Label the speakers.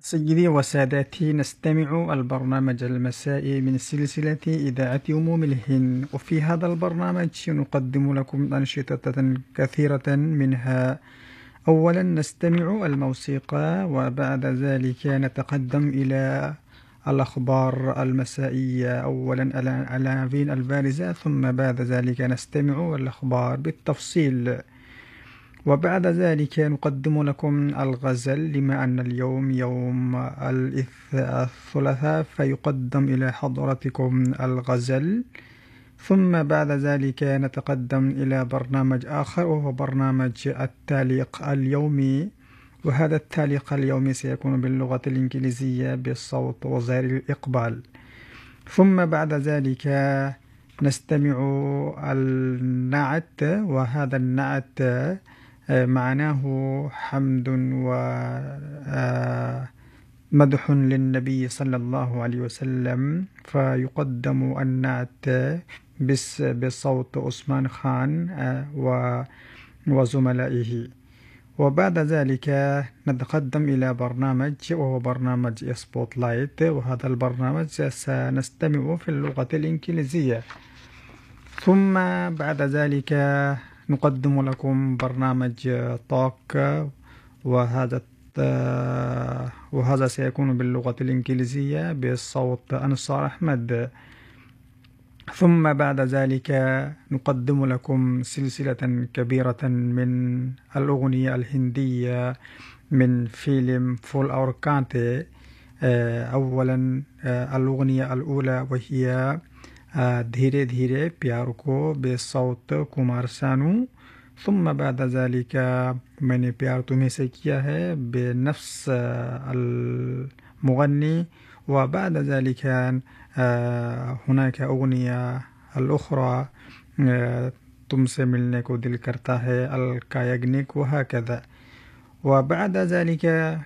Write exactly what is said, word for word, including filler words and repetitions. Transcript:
Speaker 1: سيدي وسادتي، نستمع البرنامج المسائي من سلسلة إذاعة أموم الهند، وفي هذا البرنامج نقدم لكم أنشطة كثيرة منها. أولا نستمع الموسيقى، وبعد ذلك نتقدم إلى الأخبار المسائية، أولا العناوين البارزة، ثم بعد ذلك نستمع الأخبار بالتفصيل، وبعد ذلك نقدم لكم الغزل لما أن اليوم يوم الثلاثاء فيقدم إلى حضرتكم الغزل. ثم بعد ذلك نتقدم إلى برنامج آخر وهو برنامج التعليق اليومي، وهذا التعليق اليومي سيكون باللغة الإنجليزية بصوت وزير الإقبال. ثم بعد ذلك نستمع النعت، وهذا النعت معناه حمد ومدح للنبي صلى الله عليه وسلم، فيقدم النعت بصوت عثمان خان وزملائه. وبعد ذلك نتقدم إلى برنامج وهو برنامج سبوت لايت، وهذا البرنامج سنستمع في اللغة الإنجليزية. ثم بعد ذلك نقدم لكم برنامج توك، وهذا وهذا سيكون باللغة الإنجليزية بصوت أنصار أحمد. ثم بعد ذلك نقدم لكم سلسلة كبيرة من الأغنية الهندية من فيلم فول أور كانتي. أولا الأغنية الأولى وهي धीरे धीरे प्यार को बेसौत कुमार सानू। ثم بعد ذلك मैंने प्यार तुम्हें से किया है بنفس المغني. وبعد ذلك هناك أغنية الأخرى तुमसे मिलने को दिल करता है अलका याग्निक، وهكذا. وبعد ذلك